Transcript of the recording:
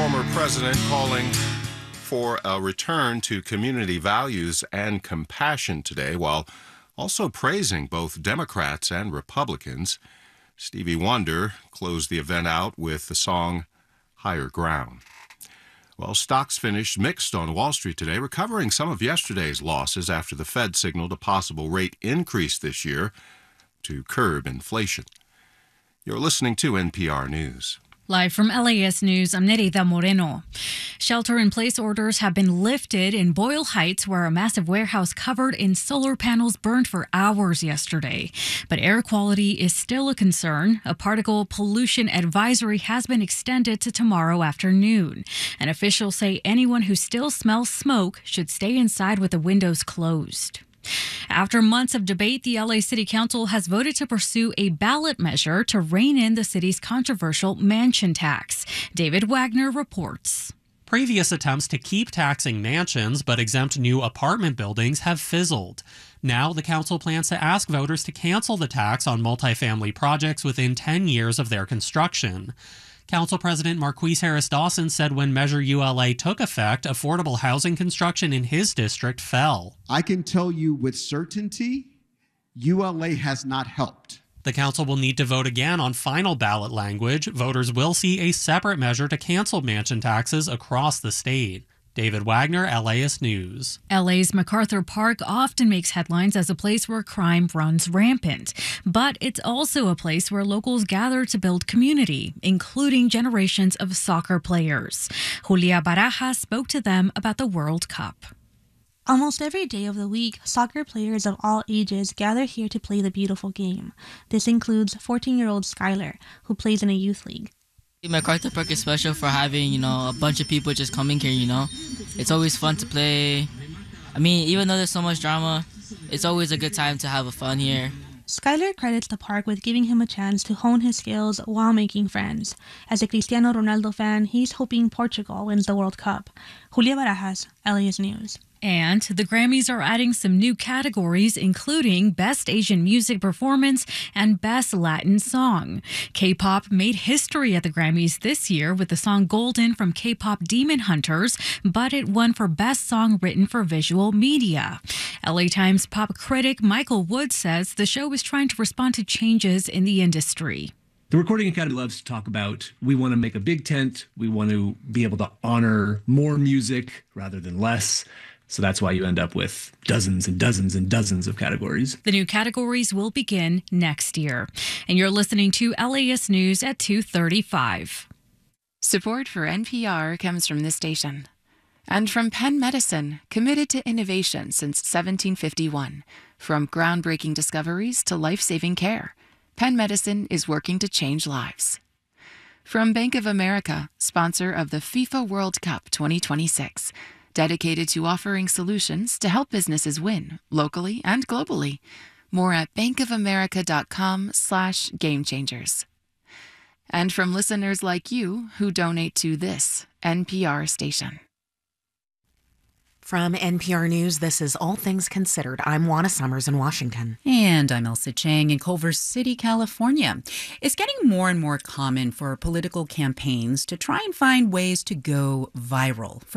former president calling for a return to community values and compassion today, while also praising both Democrats and Republicans. Stevie Wonder closed the event out with the song Higher Ground. Well, stocks finished mixed on Wall Street today, recovering some of yesterday's losses after the Fed signaled a possible rate increase this year to curb inflation. You're listening to NPR News. Live from LAS News, I'm Nerida Moreno. Shelter-in-place orders have been lifted in Boyle Heights, where a massive warehouse covered in solar panels burned for hours yesterday. But air quality is still a concern. A particle pollution advisory has been extended to tomorrow afternoon. And officials say anyone who still smells smoke should stay inside with the windows closed. After months of debate, the LA City Council has voted to pursue a ballot measure to rein in the city's controversial mansion tax. David Wagner reports. Previous attempts to keep taxing mansions but exempt new apartment buildings have fizzled. Now the council plans to ask voters to cancel the tax on multifamily projects within 10 years of their construction. Council President Marquise Harris Dawson said when Measure ULA took effect, affordable housing construction in his district fell. I can tell you with certainty, ULA has not helped. The council will need to vote again on final ballot language. Voters will see a separate measure to cancel mansion taxes across the state. David Wagner, LAS News. LA's MacArthur Park often makes headlines as a place where crime runs rampant. But it's also a place where locals gather to build community, including generations of soccer players. Julia Barajas spoke to them about the World Cup. Almost every day of the week, soccer players of all ages gather here to play the beautiful game. This includes 14-year-old Skylar, who plays in a youth league. MacArthur Park is special for having, a bunch of people just coming here, It's always fun to play. Even though there's so much drama, it's always a good time to have fun here. Skylar credits the park with giving him a chance to hone his skills while making friends. As a Cristiano Ronaldo fan, he's hoping Portugal wins the World Cup. Julia Barajas, LAS News. And the Grammys are adding some new categories, including Best Asian Music Performance and Best Latin Song. K-pop made history at the Grammys this year with the song Golden from K-pop Demon Hunters, but it won for Best Song Written for Visual Media. LA Times pop critic Michael Wood says the show is trying to respond to changes in the industry. The Recording Academy loves to talk about, we want to make a big tent, we want to be able to honor more music rather than less. So that's why you end up with dozens and dozens and dozens of categories. The new categories will begin next year. And you're listening to LAS News at 2:35. Support for NPR comes from this station. And from Penn Medicine, committed to innovation since 1751. From groundbreaking discoveries to life-saving care, Penn Medicine is working to change lives. From Bank of America, sponsor of the FIFA World Cup 2026. Dedicated to offering solutions to help businesses win, locally and globally. More at bankofamerica.com/gamechangers. And from listeners like you who donate to this NPR station. From NPR News, this is All Things Considered. I'm Juana Summers in Washington. And I'm Elsa Chang in Culver City, California. It's getting more and more common for political campaigns to try and find ways to go viral.